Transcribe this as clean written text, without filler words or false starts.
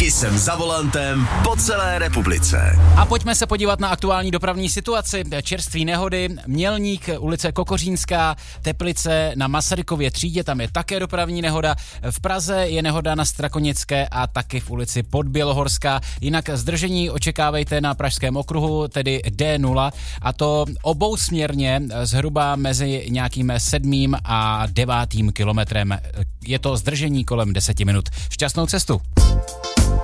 I jsem za volantem po celé republice. A pojďme se podívat na aktuální dopravní situaci. Čerství nehody, Mělník, ulice Kokořínská, Teplice na Masarykově třídě, tam je také dopravní nehoda. V Praze je nehoda na Strakoněcké a taky v ulici Podbělohorská. Jinak zdržení očekávejte na Pražském okruhu, tedy D0, a to obousměrně zhruba mezi nějakým 7. a 9. kilometrem. Je to zdržení kolem 10 minut. Šťastnou cestu.